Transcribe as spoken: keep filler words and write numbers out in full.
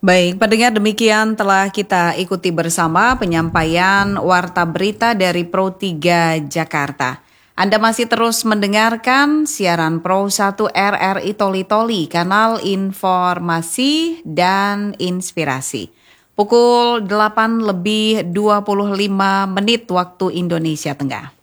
Baik, pendengar, demikian telah kita ikuti bersama penyampaian Warta Berita dari Pro tiga Jakarta. Anda masih terus mendengarkan siaran Pro satu R R I Toli Toli, kanal informasi dan inspirasi. Pukul delapan lebih dua puluh lima menit waktu Indonesia Tengah.